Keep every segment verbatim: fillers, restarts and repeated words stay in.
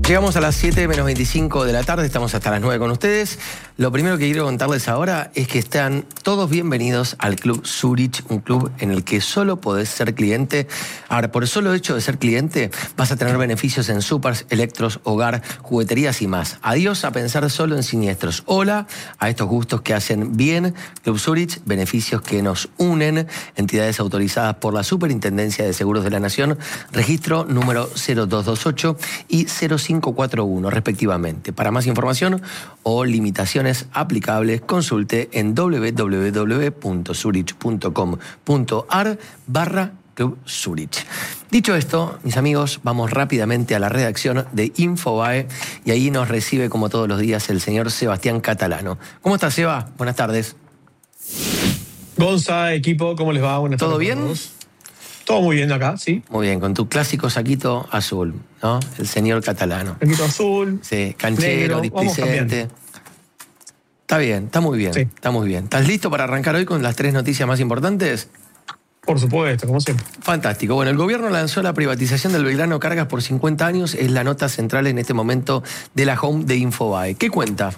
Llegamos a las siete menos veinticinco de la tarde, estamos hasta las nueve con ustedes. Lo primero que quiero contarles ahora es que están todos bienvenidos al Club Zurich, un club en el que solo podés ser cliente. Ahora, por el solo hecho de ser cliente, vas a tener beneficios en supers, electros, hogar, jugueterías y más. Adiós a pensar solo en siniestros. Hola a estos gustos que hacen bien. Club Zurich, beneficios que nos unen. Entidades autorizadas por la Superintendencia de Seguros de la Nación, registro número cero dos dos ocho y cero cinco cuatro uno respectivamente. Para más información o limitaciones aplicables, consulte en w w w punto zurich punto com punto a r barra Club Zurich. Dicho esto, mis amigos, vamos rápidamente a la redacción de Infobae y ahí nos recibe, como todos los días, el señor Sebastián Catalano. ¿Cómo está, Seba? Buenas tardes. Gonza, equipo, ¿cómo les va? Buenas tardes. ¿Todo bien? Todo muy bien acá, sí. Muy bien, con tu clásico saquito azul, ¿no? El señor Catalano. Saquito azul. Sí, canchero, negro, displicente. Está bien, está muy bien, sí. está muy bien. ¿Estás listo para arrancar hoy con las tres noticias más importantes? Por supuesto, como siempre. Fantástico. Bueno, el gobierno lanzó la privatización del Belgrano Cargas por cincuenta años. Es la nota central en este momento de la home de Infobae. ¿Qué cuenta?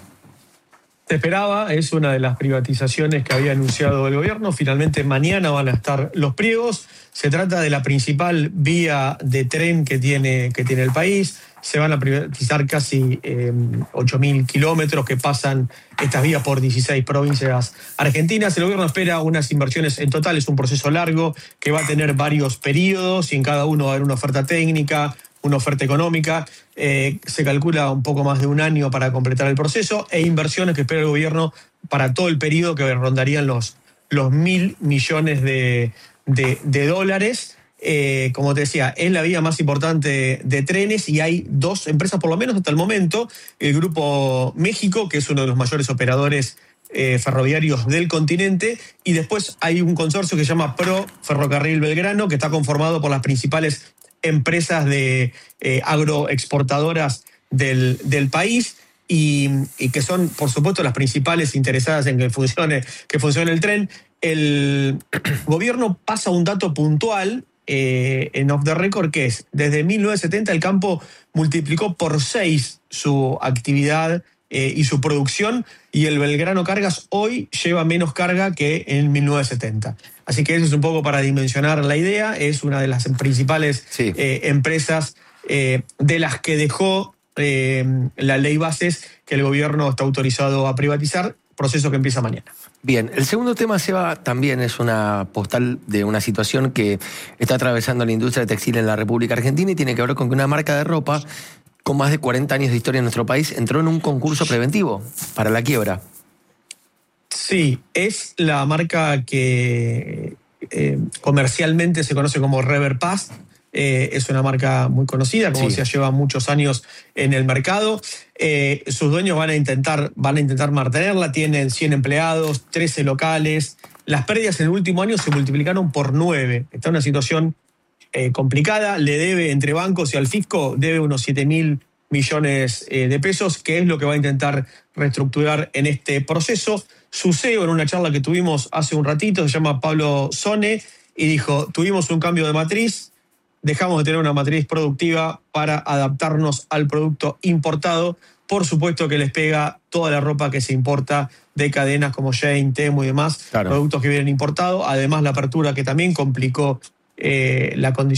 Se esperaba, es una de las privatizaciones que había anunciado el gobierno. Finalmente mañana van a estar los pliegos. Se trata de la principal vía de tren que tiene, que tiene el país. Se van a privatizar casi eh, ocho mil kilómetros que pasan estas vías por dieciséis provincias argentinas. El gobierno espera unas inversiones en total. Es un proceso largo que va a tener varios periodos y en cada uno va a haber una oferta técnica, una oferta económica. Eh, se calcula un poco más de un año para completar el proceso e inversiones que espera el gobierno para todo el periodo que rondarían los, los mil millones de, de, de dólares. Eh, como te decía, es la vía más importante de trenes y hay dos empresas, por lo menos hasta el momento. El Grupo México, que es uno de los mayores operadores eh, ferroviarios del continente, y después hay un consorcio que se llama Pro Ferrocarril Belgrano, que está conformado por las principales empresas de eh, agroexportadoras del, del país y, y que son, por supuesto, las principales interesadas en que funcione, que funcione el tren. El gobierno pasa un dato puntual eh, en Off the Record, que es, desde mil novecientos setenta el campo multiplicó por seis su actividad eh, y su producción, y el Belgrano Cargas hoy lleva menos carga que en mil novecientos setenta. Así que eso es un poco para dimensionar la idea. Es una de las principales sí. eh, empresas eh, de las que dejó eh, la ley bases que el gobierno está autorizado a privatizar, proceso que empieza mañana. Bien, el segundo tema, Seba, también es una postal de una situación que está atravesando la industria textil en la República Argentina y tiene que ver con que una marca de ropa con más de cuarenta años de historia en nuestro país entró en un concurso preventivo para la quiebra. Sí, es la marca que eh, comercialmente se conoce como Rever Pass. Eh, es una marca muy conocida, como sí. decía, lleva muchos años en el mercado. Eh, sus dueños van a intentar, van a intentar mantenerla, tienen cien empleados, trece locales. Las pérdidas en el último año se multiplicaron por nueve. Está en una situación eh, complicada, le debe entre bancos y al fisco, debe unos siete mil millones eh, de pesos, que es lo que va a intentar reestructurar en este proceso. Su C E O, en una charla que tuvimos hace un ratito, se llama Pablo Sone, y dijo, tuvimos un cambio de matriz, dejamos de tener una matriz productiva para adaptarnos al producto importado. Por supuesto que les pega toda la ropa que se importa de cadenas como Shein, Temu y demás, claro. productos que vienen importados. Además, la apertura que también complicó eh, la condición